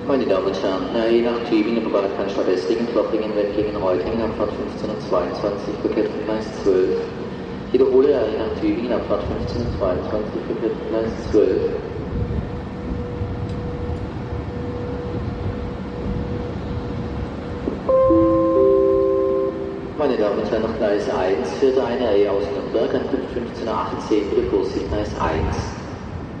Meine Damen und Herren, je nach Tübingen, Oberlandkreis Esslingen, Flottingen, Wendlingen, Reutlingen, Abfahrt 15 und 22, verkehrt von Gleis 12. Ich wiederhole, je nach Tübingen, Abfahrt 15 und 22, verkehrt von Gleis 12. Meine Damen und Herren, nach Gleis 1 führt eine Reihe aus Nürnberg, Ankunft 15.18 Uhr, bitte Vorsicht, Gleis 1.